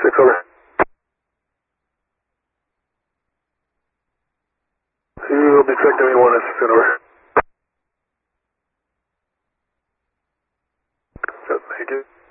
6 over. You'll be checked in 1 S over. Thank you.